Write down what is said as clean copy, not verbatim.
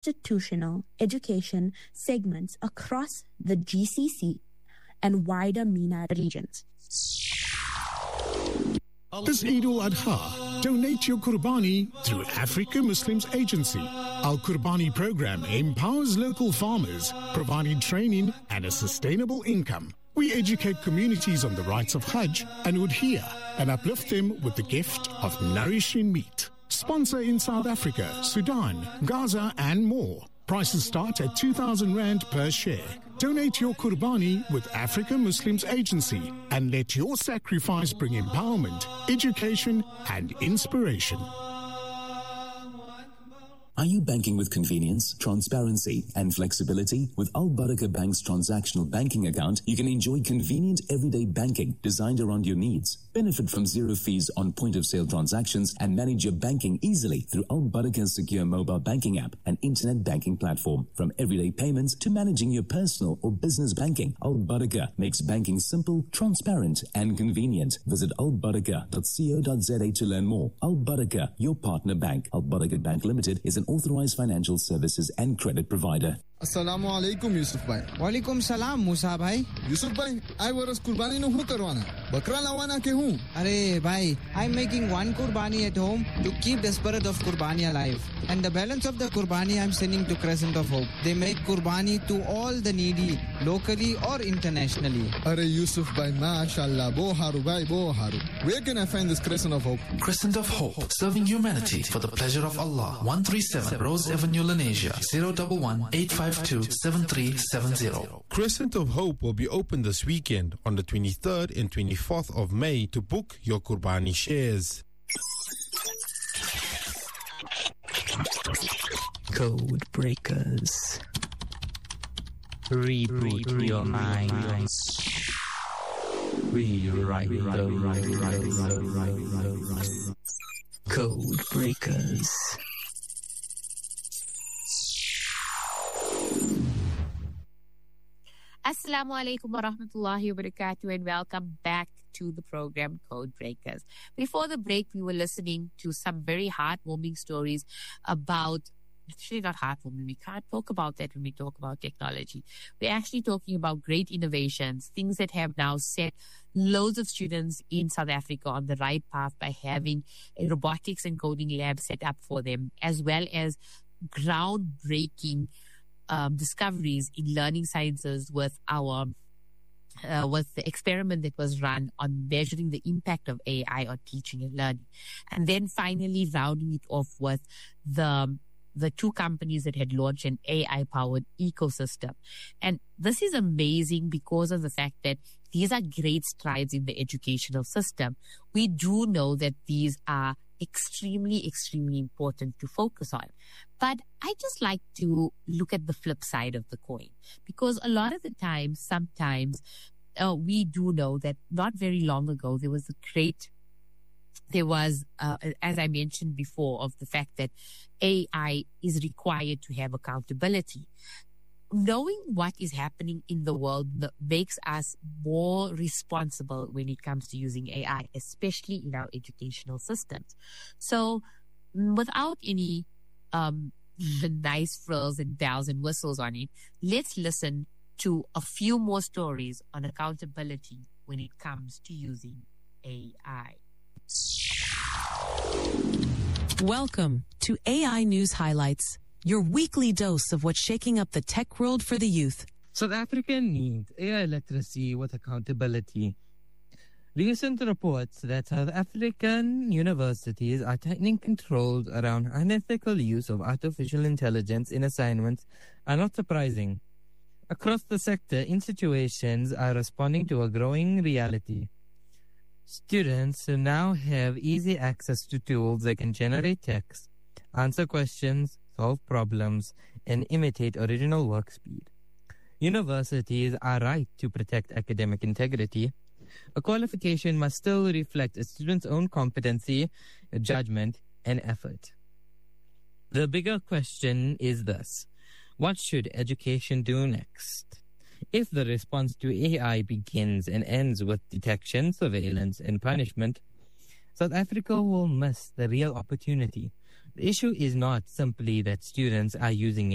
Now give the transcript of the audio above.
institutional education segments across the GCC and wider MENA regions. This Eid al-Adha, donate your Qurbani through Africa Muslims Agency. Our Qurbani program empowers local farmers, providing training and a sustainable income. We educate communities on the rights of Hajj and Udhiyah and uplift them with the gift of nourishing meat. Sponsor in South Africa, Sudan, Gaza and more. Prices start at 2,000 Rand per share. Donate your Qurbani with Africa Muslims Agency and let your sacrifice bring empowerment, education and inspiration. Are you banking with convenience, transparency, and flexibility? With Al Barakah Bank's transactional banking account, you can enjoy convenient everyday banking designed around your needs. Benefit from zero fees on point-of-sale transactions and manage your banking easily through Al Barakah's secure mobile banking app and internet banking platform. From everyday payments to managing your personal or business banking, Al Barakah makes banking simple, transparent, and convenient. Visit albarakah.co.za to learn more. Al Barakah, your partner bank. Al Barakah Bank Limited is an authorized financial services and credit provider. Assalamu alaikum Yusuf bhai. Walaikum salam Musa bhai. Yusuf bhai, I was Qurbani no hu karwana. Bakra lawana ke hu. Arey bhai, I'm making one Qurbani at home to keep the spirit of Qurbani alive. And the balance of the Qurbani I'm sending to Crescent of Hope. They make Qurbani to all the needy, locally or internationally. Arey Yusuf bhai, mashallah, bo haru bhai, bo haru. Where can I find this Crescent of Hope? Crescent of Hope, serving humanity for the pleasure of Allah. 137 Rose Avenue, Lenasia, 011-852-7370. Crescent of Hope will be open this weekend on the 23rd and 24th of May to book your Qurbani shares. Code breakers. Reboot your mind. Rewrite the Code breakers. Assalamu alaikum wa rahmatullahi wa barakatuh and welcome back to the program Code Breakers. Before the break, we were listening to some very heartwarming stories about, actually not heartwarming, we can't talk about that when we talk about technology. We're actually talking about great innovations, things that have now set loads of students in South Africa on the right path by having a robotics and coding lab set up for them, as well as groundbreaking discoveries in learning sciences with the experiment that was run on measuring the impact of AI on teaching and learning. And then finally rounding it off with the two companies that had launched an AI-powered ecosystem. And this is amazing because of the fact that these are great strides in the educational system. We do know that these are extremely, extremely important to focus on. But I just like to look at the flip side of the coin, because a lot of the time, sometimes we do know that not very long ago, as I mentioned before, of the fact that AI is required to have accountability. Knowing what is happening in the world makes us more responsible when it comes to using AI, especially in our educational systems. So without any nice frills and bells and whistles on it, let's listen to a few more stories on accountability when it comes to using AI. Welcome to AI News Highlights, your weekly dose of what's shaking up the tech world for the youth. South Africa needs AI literacy with accountability. Recent reports that South African universities are tightening controls around unethical use of artificial intelligence in assignments are not surprising. Across the sector, institutions are responding to a growing reality. Students now have easy access to tools that can generate text, answer questions, solve problems, and imitate original work speed. Universities are right to protect academic integrity. A qualification must still reflect a student's own competency, judgment, and effort. The bigger question is this: what should education do next? If the response to AI begins and ends with detection, surveillance, and punishment, South Africa will miss the real opportunity. The issue is not simply that students are using